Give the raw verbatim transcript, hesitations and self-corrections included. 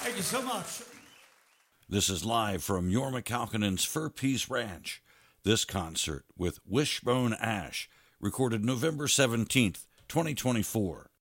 Thank you so much. This is live from Jorma Kaukonen's Fur Peace Ranch. This concert with Wishbone Ash, recorded November seventeenth, twenty twenty-four.